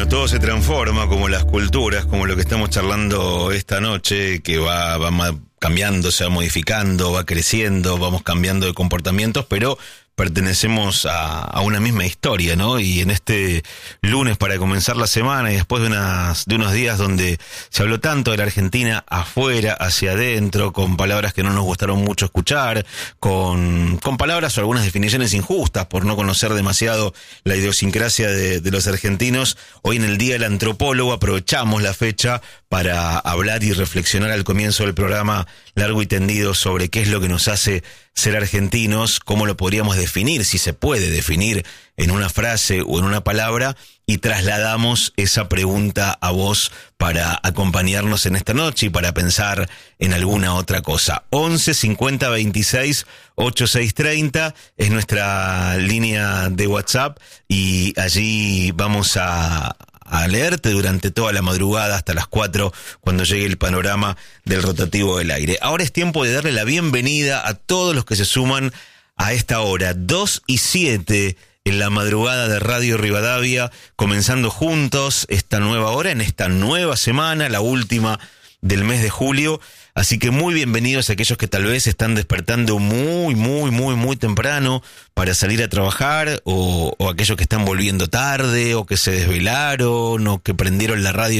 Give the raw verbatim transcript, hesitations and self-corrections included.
todo se transforma, como las culturas, como lo que estamos charlando esta noche, que va, va ma- cambiando, se va modificando, va creciendo, vamos cambiando de comportamientos, pero pertenecemos a, a una misma historia, ¿no? Y en este lunes para comenzar la semana y después de, unas, de unos días donde se habló tanto de la Argentina afuera, hacia adentro, con palabras que no nos gustaron mucho escuchar, con, con palabras o algunas definiciones injustas por no conocer demasiado la idiosincrasia de, de los argentinos, hoy en el Día del Antropólogo aprovechamos la fecha para hablar y reflexionar al comienzo del programa largo y tendido sobre qué es lo que nos hace ser argentinos, cómo lo podríamos definir, si se puede definir en una frase o en una palabra, y trasladamos esa pregunta a vos para acompañarnos en esta noche y para pensar en alguna otra cosa. once cincuenta veintiséis ochenta y seis treinta es nuestra línea de WhatsApp y allí vamos a... a leerte durante toda la madrugada hasta las cuatro cuando llegue el panorama del rotativo del aire. Ahora es tiempo de darle la bienvenida a todos los que se suman a esta hora, dos y siete en la madrugada de Radio Rivadavia, comenzando juntos esta nueva hora, en esta nueva semana, la última del mes de julio. Así que muy bienvenidos a aquellos que tal vez están despertando muy, muy, muy, muy temprano para salir a trabajar, o, o aquellos que están volviendo tarde, o que se desvelaron, o que prendieron la radio